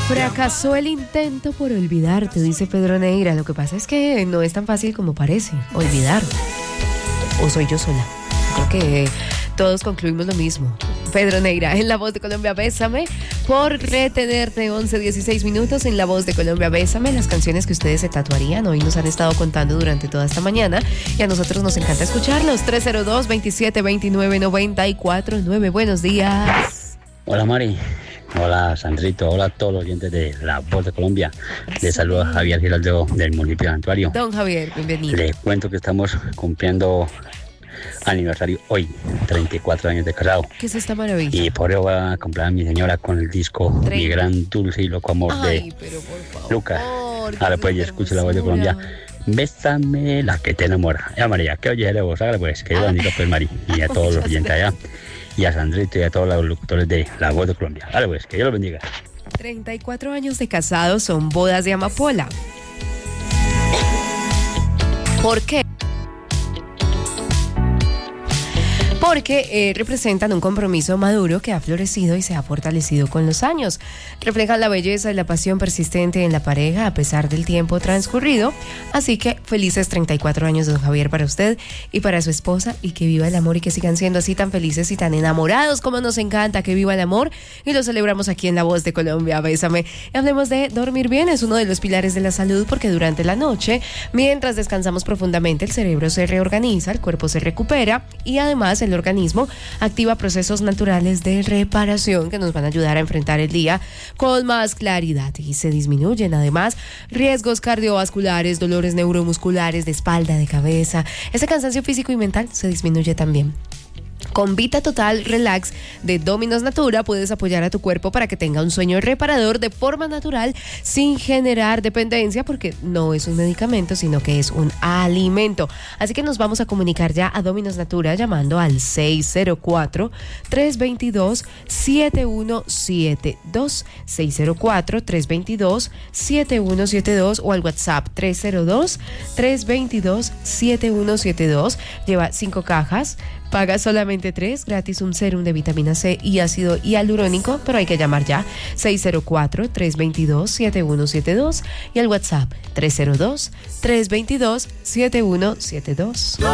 Fracasó el intento por olvidarte, dice Pedro Neira. Lo que pasa es que no es tan fácil como parece, olvidar. ¿O soy yo sola? Creo que todos concluimos lo mismo. Pedro Neira, en La Voz de Colombia, Bésame, por retenerte 11-16 minutos en La Voz de Colombia, Bésame, las canciones que ustedes se tatuarían. Hoy nos han estado contando durante toda esta mañana y a nosotros nos encanta escucharlos. 302-2729-949. Buenos días. Hola Mari, hola Sandrito, hola a todos los oyentes de La Voz de Colombia. Les saluda Javier Giraldo del municipio de Santuario. Don Javier, bienvenido. Les cuento que estamos cumpliendo aniversario hoy, 34 años de casado. ¿Qué es esta maravilla? Y por eso voy a comprar a mi señora con el disco Mi Gran Dulce y Loco Amor de pero por favor, Lucas. Ahora pues ya escucho La Voz de Colombia. Bésame la que te enamora. Ya María, que oye de vos, hágale pues, que yo bendiga pues Mari y a todos los oyentes allá. Y a Sandrito y a todos los locutores de La Voz de Colombia. Dale pues, que Dios los bendiga. 34 años de casados son bodas de amapola. ¿Por qué? Porque representan un compromiso maduro que ha florecido y se ha fortalecido con los años. Reflejan la belleza y la pasión persistente en la pareja a pesar del tiempo transcurrido. Así que felices 34 años, don Javier, para usted y para su esposa, y que viva el amor y que sigan siendo así tan felices y tan enamorados como nos encanta que viva el amor, y lo celebramos aquí en La Voz de Colombia. Bésame. Y hablemos de dormir bien, es uno de los pilares de la salud, porque durante la noche, mientras descansamos profundamente, el cerebro se reorganiza, el cuerpo se recupera y además el organismo activa procesos naturales de reparación que nos van a ayudar a enfrentar el día con más claridad, y se disminuyen además riesgos cardiovasculares, dolores neuromusculares, de espalda, de cabeza. Ese cansancio físico y mental se disminuye también. Con Vita Total Relax de Dominos Natura puedes apoyar a tu cuerpo para que tenga un sueño reparador de forma natural sin generar dependencia, porque no es un medicamento, sino que es un alimento. Así que nos vamos a comunicar ya a Dominos Natura llamando al 604-322-7172, 604-322-7172 o al WhatsApp 302-322-7172. Lleva 5 cajas. Paga solamente 3, gratis un serum de vitamina C y ácido hialurónico, pero hay que llamar ya, 604-322-7172 y al WhatsApp 302-322-7172.